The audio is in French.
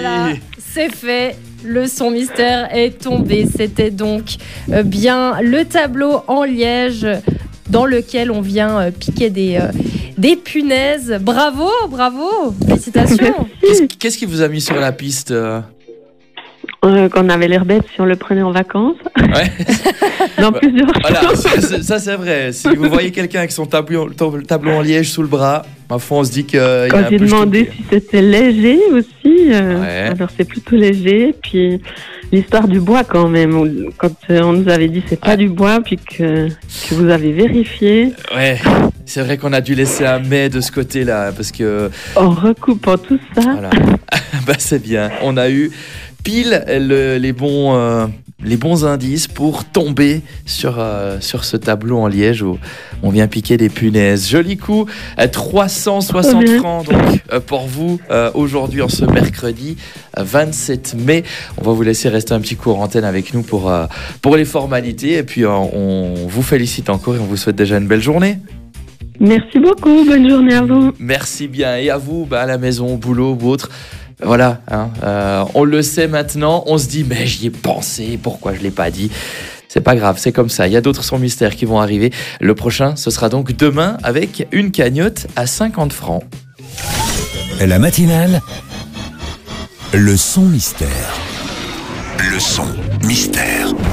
Voilà, c'est fait. Le son mystère est tombé. C'était donc bien le tableau en liège dans lequel on vient piquer des punaises. Bravo, félicitations. Qu'est-ce qui vous a mis sur la piste Qu'on avait l'air bête si on le prenait en vacances. Ouais. Dans plusieurs Voilà, choses. ça c'est vrai. Si vous voyez quelqu'un avec son tableau en liège sous le bras, ma foi, on se dit qu'il y a Quand un j'ai peu demandé jeté. si c'était léger aussi, Ouais. alors c'est plutôt léger. Puis l'histoire du bois quand même, quand on nous avait dit c'est pas du bois, puis que vous avez vérifié. Ouais, c'est vrai qu'on a dû laisser un mais de ce côté-là, parce que En recoupant tout ça, voilà, bah c'est bien. On a eu pile les bons indices pour tomber sur ce tableau en liège où on vient piquer des punaises. Joli coup, 360 francs donc pour vous aujourd'hui en ce mercredi 27 mai. On va vous laisser rester un petit coup en antenne avec nous pour les formalités et puis on vous félicite encore et on vous souhaite déjà une belle journée. merci beaucoup, bonne journée à vous. Merci bien et à vous à la maison, au boulot ou autre. Voilà, on le sait maintenant, on se dit mais j'y ai pensé, pourquoi je l'ai pas dit? C'est pas grave, c'est comme ça, il y a d'autres sons mystères qui vont arriver. Le prochain, ce sera donc demain avec une cagnotte à 50 francs. La matinale, le son mystère. Le son mystère.